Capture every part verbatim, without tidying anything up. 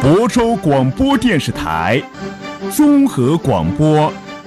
亳州广播电视台综合广播。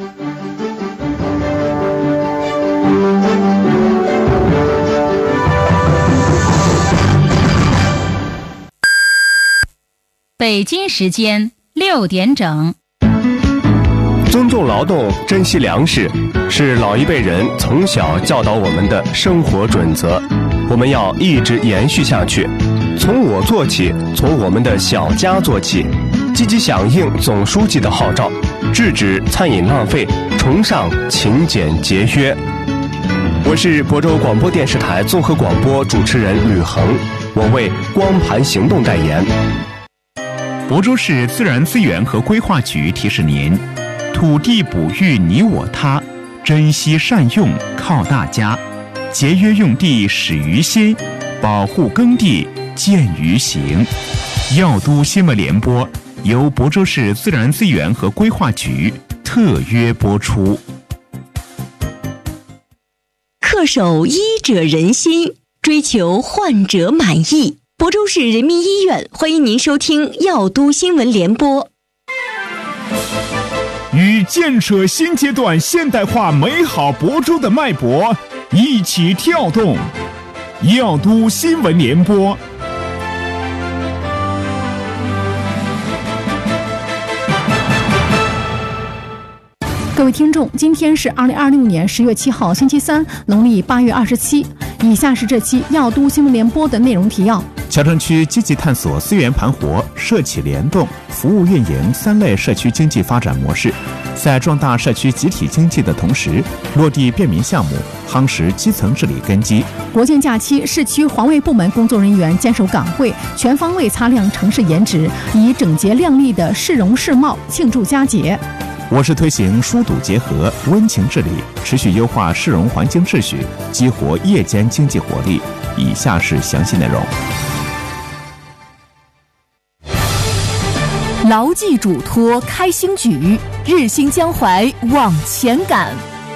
北京时间六点整。 尊重劳动，珍惜粮食，是老一辈人从小教导我们的生活准则，我们要一直延续下去。从我做起，从我们的小家做起，积极响应总书记的号召，制止餐饮浪费，崇尚勤俭节约。我是亳州广播电视台综合广播主持人吕恒，我为光盘行动代言。 亳州市自然资源和规划局提示您：土地哺育你我他，珍惜善用靠大家，节约用地始于心，保护耕地见于行。药都新闻联播由亳州市自然资源和规划局特约播出。 恪守医者仁心，追求患者满意。亳州市人民医院欢迎您收听药都新闻联播。 与建设新阶段现代化美好亳州的脉搏一起跳动，药都新闻联播。 各位听众，今天是二零二六年十月七号星期三，农历八月二十七。以下是这期药都新闻联播的内容提要。 桥城区积极探索资源盘活、社企联动、服务运营三类社区经济发展模式，在壮大社区集体经济的同时，落地便民项目，夯实基层治理根基。 国庆假期，市区环卫部门工作人员坚守岗位，全方位擦亮城市颜值，以整洁亮丽的市容市貌庆祝佳节。 我市推行疏堵结合、温情治理，持续优化市容环境秩序，激活夜间经济活力。以下是详细内容。 牢记嘱托开新局，日新江淮往前赶。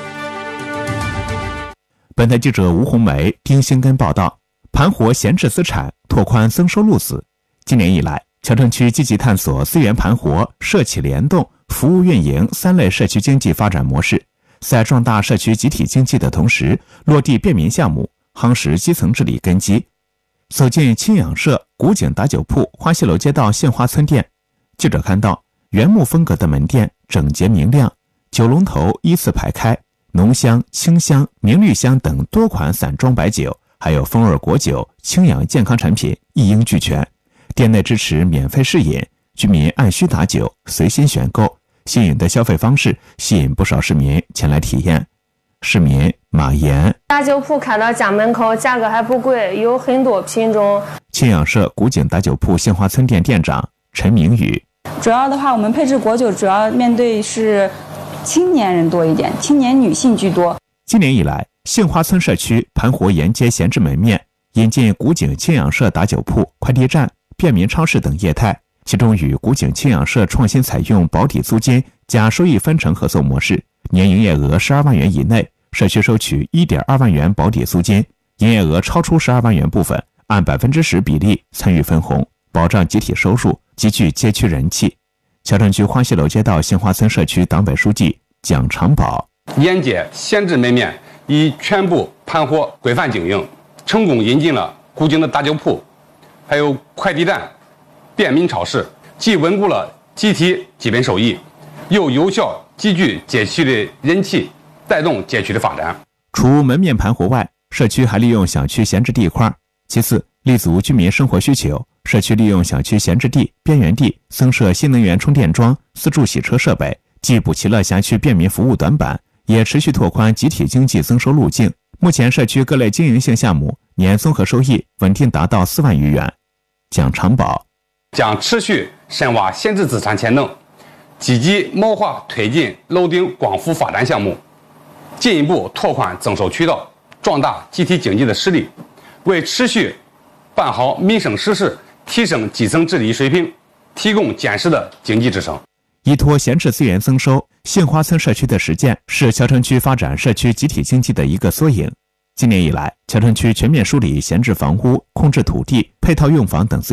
本台记者吴红梅、丁兴根报道，盘活闲置资产，拓宽增收路子。今年以来，桥城区积极探索资源盘活、社企联动、服务运营三类社区经济发展模式，在壮大社区集体经济的同时，落地便民项目，夯实基层治理根基。走进青养社古井打酒铺花溪楼街道杏花村店，记者看到原木风格的门店整洁明亮，酒龙头依次排开，浓香、清香、明绿香等多款散装白酒，还有风味果酒、清养健康产品一应俱全。店内支持免费试饮，居民按需打酒，随心选购。新颖的消费方式吸引不少市民前来体验。市民马岩： 打酒铺开到家门口，价格还不贵，有很多品种。 青养社古井打酒铺杏花村店店长陈明宇： 主要的话，我们配置果酒主要面对是青年人多一点，青年女性居多。 今年以来，杏花村社区盘活沿街闲置门面，引进古井青养社打酒铺、快递站、便民超市等业态。其中与古井青养社创新采用保底租金加收益分成合作模式，年营业额十二万元以内，社区收取 一点二万元保底租金，营业额超出十二万元部分按百分之十比例参与分红，保障集体收入，极具街区人气。桥城区花溪楼街道杏花村社区党委书记蒋长宝： 沿街闲置门面已全部盘活规范经营，成功引进了古井的打酒铺，还有快递站、便民超市，既稳固了集体基本收益，又有效集聚街区的人气，带动街区的发展。 除门面盘活外，社区还利用小区闲置地块。其次，立足居民生活需求，社区利用小区闲置地、边缘地增设新能源充电桩、自助洗车设备，既补齐了辖区便民服务短板，也持续拓宽集体经济增收路径。目前，社区各类经营性项目年综合收益稳定达到四万余元。蒋长宝： 将持续深挖闲置资产潜能，积极谋划推进楼顶光伏发展项目，进一步拓宽增收渠道，壮大集体经济的实力，为持续办好民生实事、提升基层治理水平提供坚实的经济支撑。 依托闲置资源增收，杏花村社区的实践是桥城区发展社区集体经济的一个缩影。今年以来，桥城区全面梳理闲置房屋、控制土地、配套用房等资源，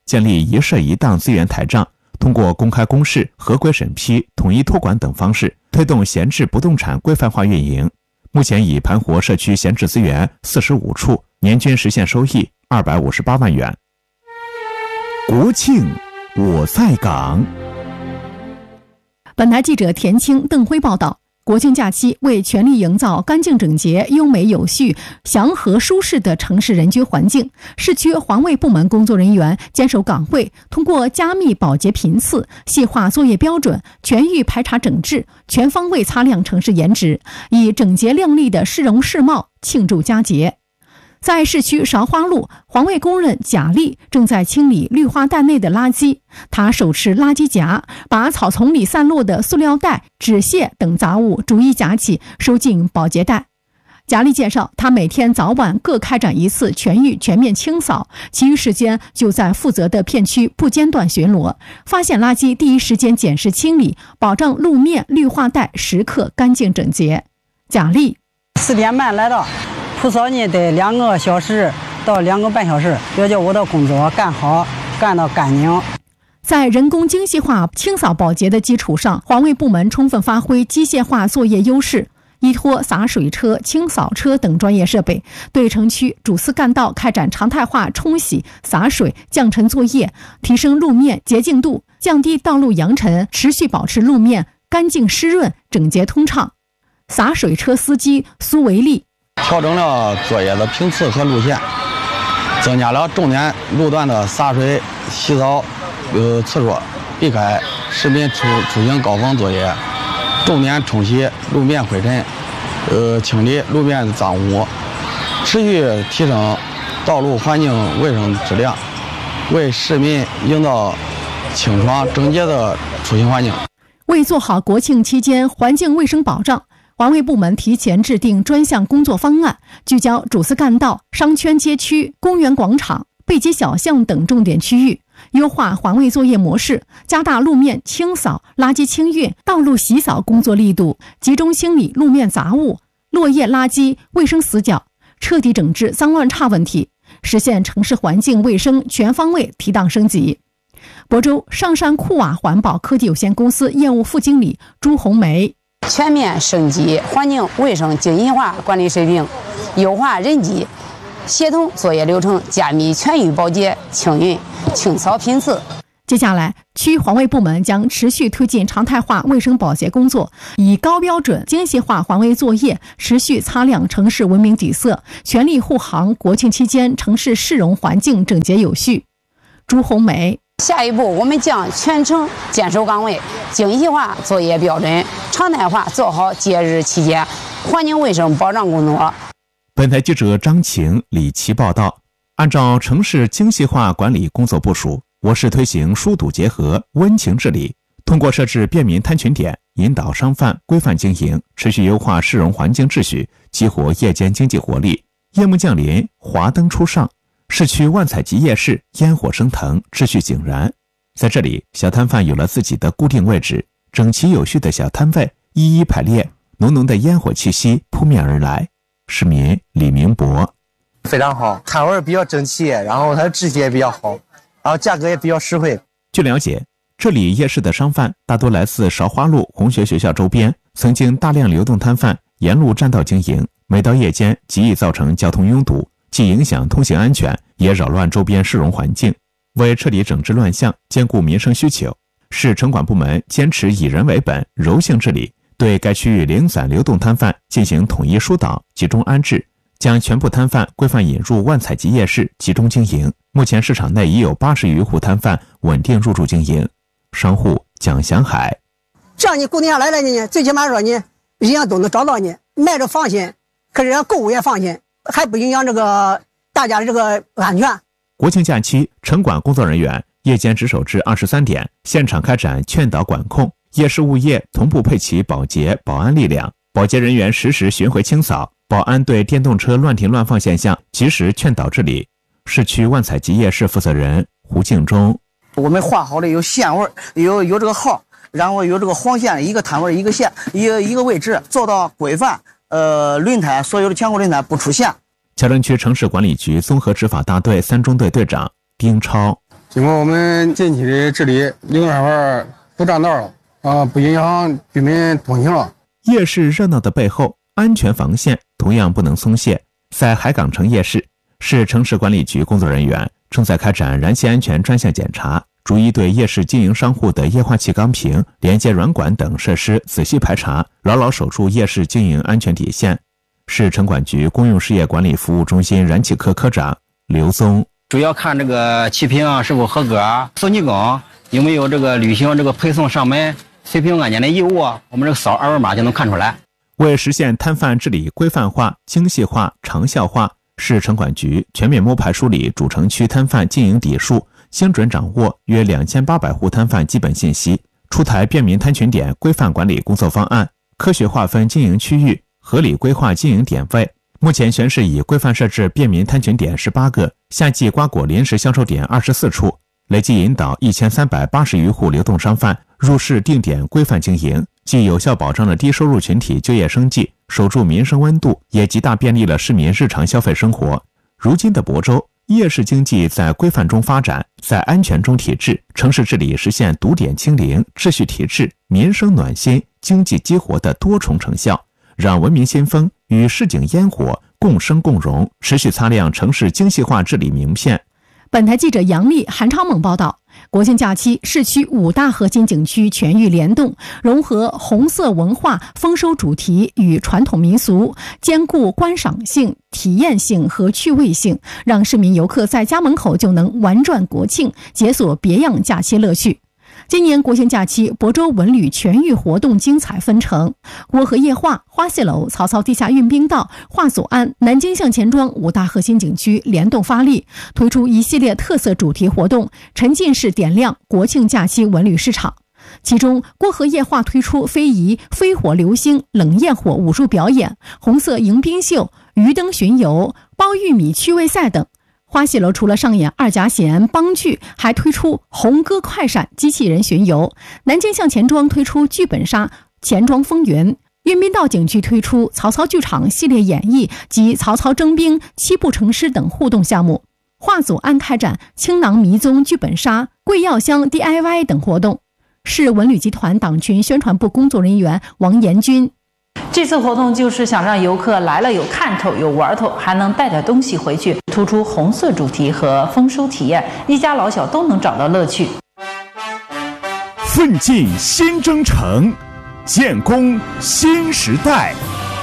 建立一社一档资源台账，通过公开公示、合规审批、统一托管等方式，推动闲置不动产规范化运营。目前已盘活社区闲置资源四十五处，年均实现收益二百五十八万元。国庆我在岗。 本台记者田青、邓辉报道。国庆假期为全力营造干净整洁、优美有序、祥和舒适的城市人居环境，市区环卫部门工作人员坚守岗位，通过加密保洁频次、细化作业标准、全域排查整治，全方位擦亮城市颜值，以整洁亮丽的市容市貌庆祝佳节。在市区韶花路，环卫工人贾丽正在清理绿化带内的垃圾。她手持垃圾夹，把草丛里散落的塑料袋、纸屑等杂物逐一夹起，收进保洁袋。贾丽介绍，她每天早晚各开展一次全域全面清扫，其余时间就在负责的片区不间断巡逻，发现垃圾第一时间检视清理，保障路面绿化带时刻干净整洁。贾丽四点半来到。除扫呢得两个小时到两个半小时，要叫我的工作干好，干到干净。 在人工精细化清扫保洁的基础上，环卫部门充分发挥机械化作业优势，依托洒水车、清扫车等专业设备，对城区主次干道开展常态化冲洗、洒水、降尘作业，提升路面洁净度，降低道路扬尘，持续保持路面干净湿润、整洁通畅。洒水车司机苏维利。 调整了作业的频次和路线，增加了重点路段的洒水、洗澡呃次数，避开市民出出行高峰作业，重点冲洗路面灰尘，呃清理路面的脏污，持续提升道路环境卫生质量，为市民营造清爽整洁的出行环境。 为做好国庆期间环境卫生保障，环卫部门提前制定专项工作方案，聚焦主次干道、商圈街区、公园广场、背街小巷等重点区域，优化环卫作业模式，加大路面清扫、垃圾清运、道路洗扫工作力度，集中清理路面杂物、落叶垃圾、卫生死角，彻底整治脏乱差问题，实现城市环境卫生全方位提档升级。亳州上山库瓦环保科技有限公司业务副经理朱红梅。 全面升级环境卫生精细化管理水平，优化人机协同作业流程，加密全域保洁、清运、清扫频次。 接下来，区环卫部门将持续推进常态化卫生保洁工作，以高标准、精细化环卫作业，持续擦亮城市文明底色，全力护航国庆期间城市市容环境整洁有序。朱红梅。 下一步，我们将全程坚守岗位，精细化作业标准，常态化做好节日期间环境卫生保障工作。 本台记者张晴、李琦报道。按照城市精细化管理工作部署，我市推行疏堵结合、温情治理，通过设置便民摊群点，引导商贩规范经营，持续优化市容环境秩序，激活夜间经济活力。夜幕降临，华灯初上，市区万彩集夜市烟火升腾，秩序井然。在这里，小摊贩有了自己的固定位置，整齐有序的小摊位一一排列，浓浓的烟火气息扑面而来。市民李明博。 非常好，摊位比较整齐，然后它的质地也比较好，然后价格也比较实惠。 据了解，这里夜市的商贩大多来自韶华路红学学校周边，曾经大量流动摊贩沿路占道经营，每到夜间极易造成交通拥堵，既影响通行安全，也扰乱周边市容环境。为彻底整治乱象，兼顾民生需求，市城管部门坚持以人为本、柔性治理，对该区域零散流动摊贩进行统一疏导、集中安置，将全部摊贩规范引入万彩集夜市集中经营。目前市场内已有八十余户摊贩稳定入驻经营。商户蒋祥海： 这样你固定下来了呢，最起码说你人家都能找到你，卖着放心，可是人家购物也放心，还不影响这个大家的这个安全。 国庆假期，城管工作人员夜间值守至二十三点，现场开展劝导管控，夜市物业同步配齐保洁、保安力量，保洁人员实时巡回清扫，保安对电动车乱停乱放现象及时劝导治理。市区万彩集夜市负责人胡敬忠： 我们画好的有线位，有有这个号，然后有这个黄线，一个摊位一个线，一个一个位置，做到规范。呃，轮胎所有的前后轮胎不出现。 桥城区城市管理局综合执法大队三中队队长丁超： 经过我们近期的治理，零二环不占道了啊，不影响居民通行了。 夜市热闹的背后，安全防线同样不能松懈。在海港城夜市，市城市管理局工作人员正在开展燃气安全专项检查，逐一对夜市经营商户的液化气钢瓶、连接软管等设施仔细排查，牢牢守住夜市经营安全底线。市城管局公用事业管理服务中心燃气科科长刘宗， 主要看这个气瓶是否合格，送气筒有没有这个履行这个配送上门随瓶安检的义务，我们这个扫二维码就能看出来。 为实现摊贩治理规范化、精细化、长效化，市城管局全面摸排梳理主城区摊贩经营底数，精准掌握约两千八百户摊贩基本信息，出台便民摊群点规范管理工作方案，科学划分经营区域，合理规划经营点位。目前全市已规范设置便民摊群点十八个，夏季瓜果临时销售点二十四处，累计引导一千三百八十余户流动商贩入市定点规范经营，既有效保障了低收入群体就业生计，守住民生温度，也极大便利了市民日常消费生活。如今的亳州，夜市经济在规范中发展，在安全中提质，城市治理实现堵点清零、秩序提质、民生暖心、经济激活的多重成效，让文明先锋与市井烟火共生共荣，持续擦亮城市精细化治理名片。 本台记者杨丽、韩超猛报道，国庆假期，市区五大核心景区全域联动，融合红色文化丰收主题与传统民俗，兼顾观赏性、体验性和趣味性，让市民游客在家门口就能玩转国庆，解锁别样假期乐趣。今年国庆假期，亳州文旅全域活动精彩纷呈，郭河夜话、花戏楼、曹操地下运兵道、华左岸、南京向前庄五大核心景区联动发力，推出一系列特色主题活动，沉浸式点亮国庆假期文旅市场。其中，郭河夜话推出非遗飞火流星、冷焰火武术表演、红色迎宾秀、鱼灯巡游、包玉米趣味赛等。花戏楼除了上演二夹弦、梆剧，还推出红歌快闪机器人巡游。南京向前庄推出剧本杀钱庄风云。运宾道景区推出曹操剧场系列演绎及曹操征兵、七步成诗等互动项目。华左岸开展青囊迷踪剧本杀、桂药香 D I Y 等活动。市文旅集团党群宣传部工作人员王延军， 这次活动就是想让游客来了有看头、有玩头，还能带点东西回去，突出红色主题和丰收体验，一家老小都能找到乐趣。 奋进新征程，建功新时代。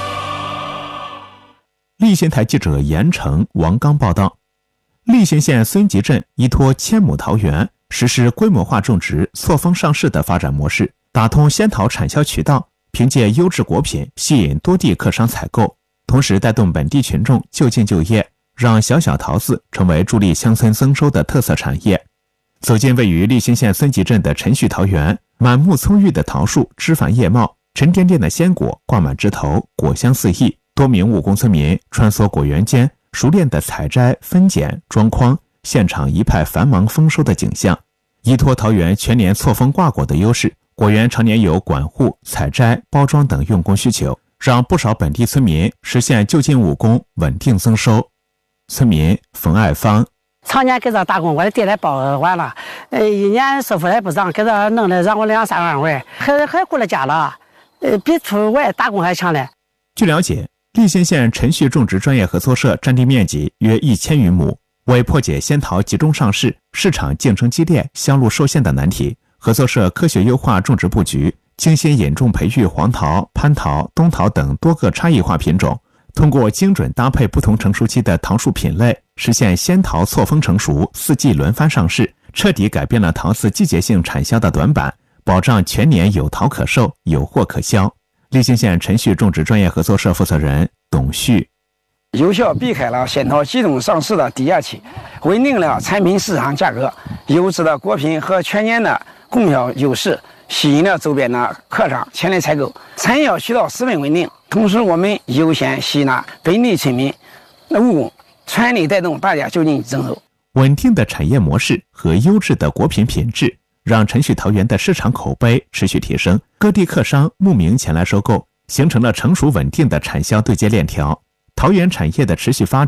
蓟县台记者严成、王刚报道，蓟县县孙集镇依托千亩桃园，实施规模化种植、错峰上市的发展模式，打通仙桃产销渠道，凭借优质果品吸引多地客商采购，同时带动本地群众就近就业，让小小桃子成为助力乡村增收的特色产业。走进位于蓟县县孙集镇的陈旭桃园，满目葱郁的桃树枝繁叶茂，沉甸甸的鲜果挂满枝头，果香四溢。多名务工村民穿梭果园间，熟练的采摘、分拣、装筐，现场一派繁忙丰收的景象。依托桃园全年错峰挂果的优势，果园常年有管护、采摘、包装等用工需求，让不少本地村民实现就近务工，稳定增收。村民冯爱芳， 常年给这打工，我的店里包完了，呃，一年收入也不涨，给这弄的让我两三万块，还还顾了家了，呃，比出外打工还强嘞。 据了解，蓟县县陈旭种植专业合作社占地面积约一千余亩，为破解仙桃集中上市、市场竞争激烈、销路受限的难题，合作社科学优化种植布局，精心引种培育黄桃、蟠桃、冬桃等多个差异化品种，通过精准搭配不同成熟期的桃树品类，实现仙桃错峰成熟、四季轮番上市，彻底改变了桃子季节性产销的短板，保障全年有桃可售、有货可销。蓟县县陈旭种植专业合作社负责人董旭， 有效避开了仙桃集中上市的低价期，稳定了产品市场价格，优质的果品和全年的供销优势，吸引了周边的客商前来采购，产销渠道十分稳定。同时，我们优先吸纳本地村民的务工，全力带动大家就近增收。 稳定的产业模式和优质的果品品质，让陈旭桃园的市场口碑持续提升，各地客商慕名前来收购，形成了成熟稳定的产销对接链条。桃园产业的持续发展，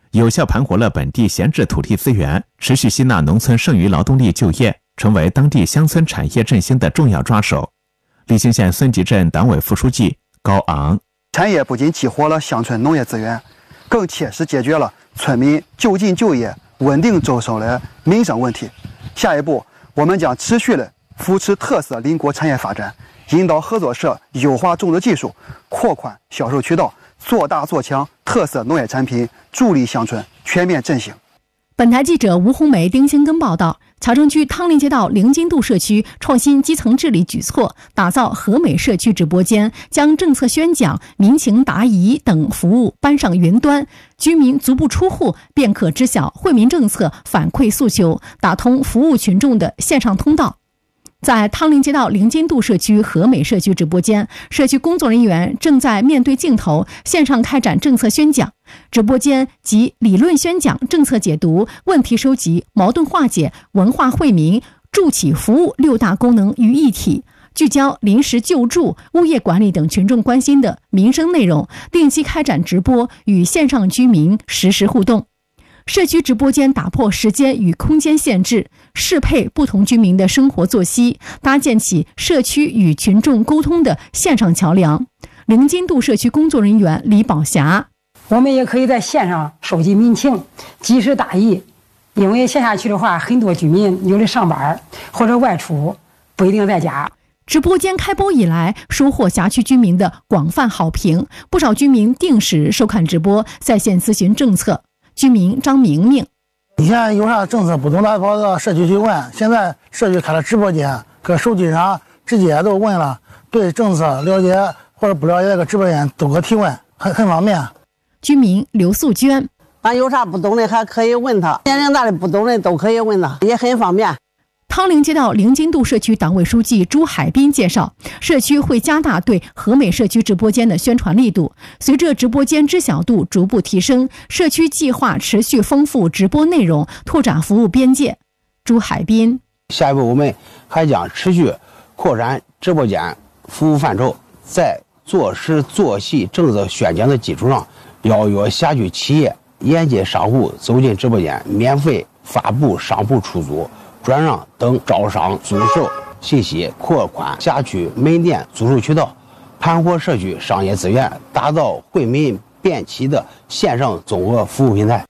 有效盘活了本地闲置土地资源，持续吸纳农村剩余劳动力就业，成为当地乡村产业振兴的重要抓手。利兴县孙集镇党委副书记高昂： 产业不仅激活了乡村农业资源，更切实解决了村民就近就业、稳定周收的民生问题。下一步，我们将持续的扶持特色邻国产业发展，引导合作社优化种植技术，扩宽销售渠道，做大做强特色农业产品，助力乡村全面振兴。 本台记者吴红梅、丁兴根报道，桥城区汤林街道灵金渡社区创新基层治理举措，打造和美社区直播间，将政策宣讲、民情答疑等服务搬上云端，居民足不出户便可知晓惠民政策、反馈诉求，打通服务群众的线上通道。在汤林街道灵金渡社区和美社区直播间，社区工作人员正在面对镜头线上开展政策宣讲。直播间集理论宣讲、政策解读、问题收集、矛盾化解、文化惠民、助企服务六大功能于一体，聚焦临时救助、物业管理等群众关心的民生内容，定期开展直播，与线上居民实时互动。社区直播间打破时间与空间限制，适配不同居民的生活作息，搭建起社区与群众沟通的线上桥梁。灵金渡社区工作人员李宝霞： 我们也可以在线上收集民情，及时答疑。因为线下去的话，很多居民有的上班或者外出，不一定在家。 直播间开播以来，收获辖区居民的广泛好评，不少居民定时收看直播，在线咨询政策。居民张明明： 以前有啥政策不懂的跑到社区去问，现在社区开了直播间，搁手机上直接都问了，对政策了解或者不了解这个直播间都可提问，很很方便。 居民刘素娟： 俺有啥不懂的还可以问他，年龄大的不懂的都可以问他，也很方便。 汤林街道灵金渡社区党委书记朱海滨介绍，社区会加大对和美社区直播间的宣传力度，随着直播间知晓度逐步提升，社区计划持续丰富直播内容，拓展服务边界。朱海滨： 下一步我们还将持续扩展直播间服务范畴，在做实做细政策宣讲的基础上，邀约辖区企业、沿街商户走进直播间，免费发布商铺出租、转让等招商租售信息，扩宽辖区门店租售渠道，盘活社区商业资源，打造惠民便骑的线上综合服务平台。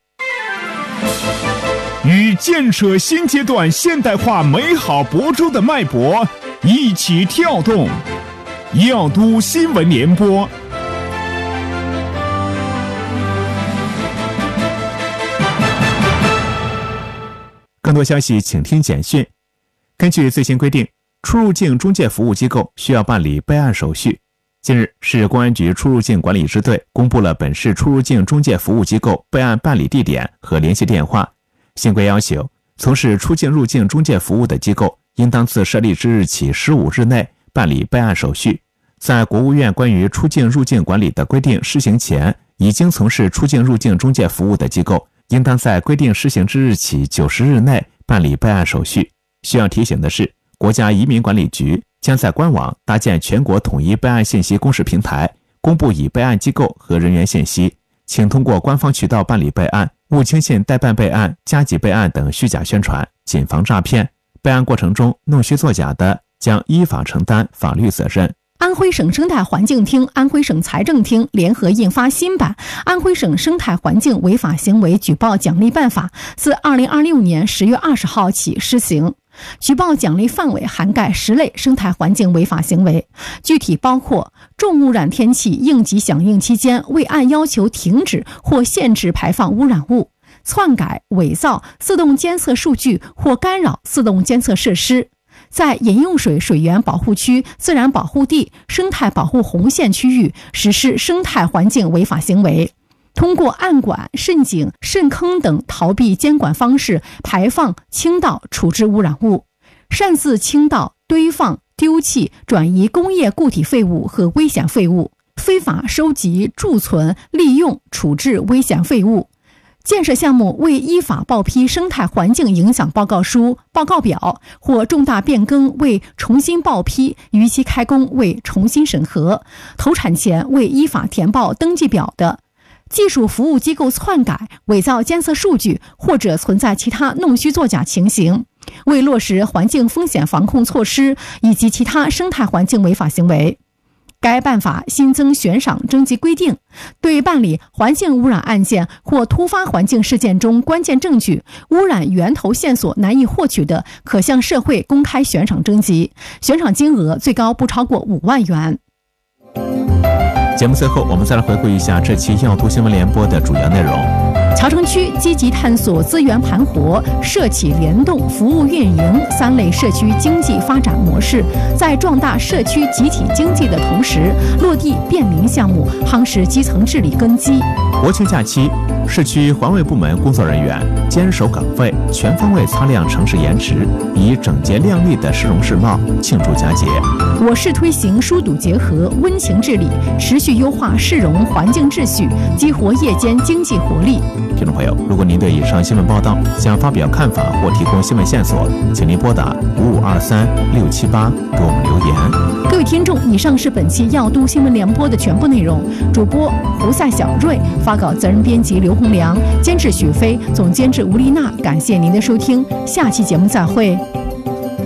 与建设新阶段现代化美好亳州的脉搏一起跳动，耀都新闻联播。 更多消息请听简讯。根据最新规定，出入境中介服务机构需要办理备案手续。近日，市公安局出入境管理支队公布了本市出入境中介服务机构备案办理地点和联系电话。新规要求，从事出境入境中介服务的机构应当自设立之日起十五日内办理备案手续。在国务院关于出境入境管理的规定施行前，已经从事出境入境中介服务的机构应当在规定施行之日起九十日内办理备案手续。需要提醒的是，国家移民管理局将在官网搭建全国统一备案信息公示平台，公布已备案机构和人员信息，请通过官方渠道办理备案，勿轻信代办备案、加急备案等虚假宣传，谨防诈骗。备案过程中弄虚作假的，将依法承担法律责任。 安徽省生态环境厅、安徽省财政厅联合印发新版《安徽省生态环境违法行为举报奖励办法》，自二零二六年十月二十号起施行。举报奖励范围涵盖十类生态环境违法行为，具体包括重污染天气应急响应期间未按要求停止或限制排放污染物，篡改、伪造自动监测数据或干扰自动监测设施，在饮用水水源保护区、自然保护地、生态保护红线区域实施生态环境违法行为，通过暗管、渗井、渗坑等逃避监管方式排放、倾倒、处置污染物，擅自倾倒、堆放、丢弃、转移工业固体废物和危险废物，非法收集、贮存、利用、处置危险废物。建设项目未依法报批生态环境影响报告书、报告表，或重大变更未重新报批，逾期开工未重新审核，投产前未依法填报登记表的， 技术服务机构篡改、伪造监测数据，或者存在其他弄虚作假情形，未落实环境风险防控措施以及其他生态环境违法行为。该办法新增悬赏征集规定，对办理环境污染案件或突发环境事件中关键证据、污染源头线索难以获取的，可向社会公开悬赏征集，悬赏金额最高不超过五万元。 节目最后，我们再来回顾一下这期要读新闻联播的主要内容。 桥城区积极探索资源盘活、社企联动、服务运营三类社区经济发展模式，在壮大社区集体经济的同时，落地便民项目，夯实基层治理根基。 国庆假期，市区环卫部门工作人员坚守岗位，全方位擦亮城市颜值，以整洁亮丽的市容市貌庆祝佳节。 我市推行疏堵结合、温情治理，持续优化市容环境秩序，激活夜间经济活力。 听众朋友，如果您对以上新闻报道想发表看法或提供新闻线索，请您拨打五五二三六七八给我们留言。 各位听众，以上是本期要都新闻联播的全部内容。主播胡赛小瑞，发稿责任编辑刘洪良，监制许飞，总监制吴丽娜。感谢您的收听，下期节目再会。